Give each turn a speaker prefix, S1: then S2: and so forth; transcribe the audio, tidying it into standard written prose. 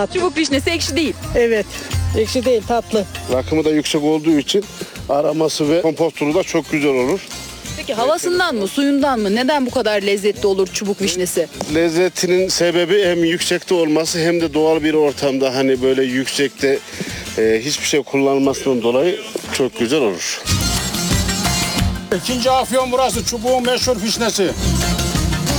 S1: tatlı.
S2: Çubuk vişnesi ekşi değil.
S1: Evet. Ekşi değil, tatlı.
S3: Rakımı da yüksek olduğu için aroması ve komposturu da çok güzel olur.
S2: Peki havasından mı, suyundan mı? Neden bu kadar lezzetli olur çubuk vişnesi?
S3: Lezzetinin sebebi hem yüksekte olması hem de doğal bir ortamda hani böyle yüksekte hiçbir şey kullanılmasından dolayı çok güzel olur.
S4: İkinci Afyon burası. Çubuğun meşhur fişnesi.